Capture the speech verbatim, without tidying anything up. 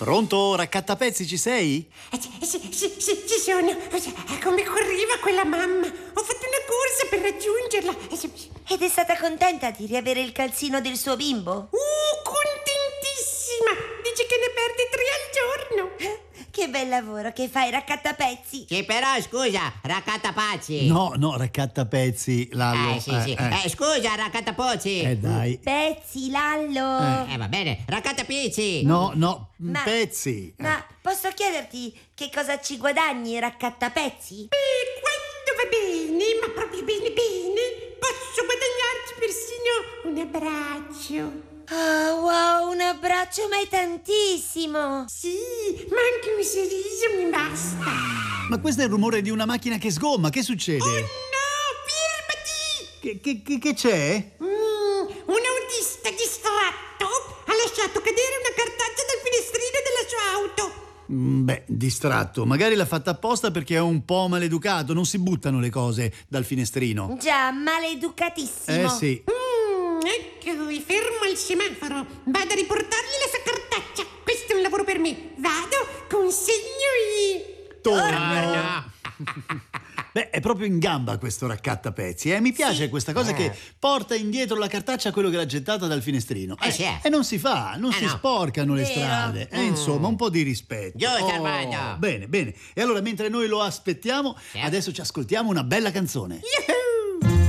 Pronto, raccattapezzi, ci sei? Eh, Sì, sì, sì, sì, ci sono. Eh, Come correva quella mamma. Ho fatto una corsa per raggiungerla. Eh, sì, sì. Ed è stata contenta di riavere il calzino del suo bimbo? Uh, contentissima. Dice che ne perde tre al giorno. Che bel lavoro che fai, raccattapezzi. Sì, però scusa, raccattapazzi. No, no, raccattapezzi, Lallo. Eh, sì, sì. Eh, Eh, scusa, raccattapozzi. eh, dai. Pezzi, Lallo. Eh, va bene, raccattapizzi. No, no, Ma- pezzi. Ma posso chiederti che cosa ci guadagni, raccattapezzi? E quando va bene, ma proprio bene bene, posso guadagnarci persino un abbraccio. Oh, wow, un abbraccio, ma è tantissimo. Sì, ma anche un sorriso mi basta. Ma questo è il rumore di una macchina che sgomma, che succede? Oh no, fermati! Che, che- che- che c'è? Mm, un autista distratto ha lasciato cadere una cartaccia dal finestrino della sua auto. Mm, Beh, distratto. Magari l'ha fatta apposta perché è un po' maleducato. Non si buttano le cose dal finestrino. Già, maleducatissimo. Eh sì. Mm, ecco, fermo al semaforo. Vado a riportargli la sua cartaccia. Questo è un lavoro per me. Vado, consegno i... Torno. Beh, è proprio in gamba questo raccattapezzi, eh? Mi piace questa cosa che porta indietro la cartaccia a quello che l'ha gettata dal finestrino. Eh, sì, eh. E non si fa, non Eh, si no. sporcano le Vero. strade. Eh, insomma, un po' di rispetto. Giusto, Armando. Bene, bene. E allora, mentre noi lo aspettiamo, Sì. adesso ci ascoltiamo una bella canzone. Yuhu!